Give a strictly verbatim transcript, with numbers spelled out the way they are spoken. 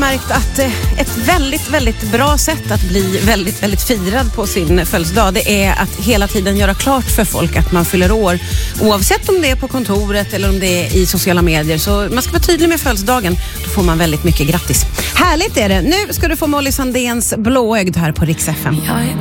märkt att eh, ett väldigt, väldigt bra sätt att bli väldigt, väldigt firad på sin födelsedag, det är att hela tiden göra klart för folk att man fyller år. Oavsett om det är på kontoret eller om det är i sociala medier. Så man ska vara tydlig med födelsedagen. Då får man väldigt mycket grattis. Härligt är det. Nu ska du få Molly Sandéns Blåögd här på Rix F M.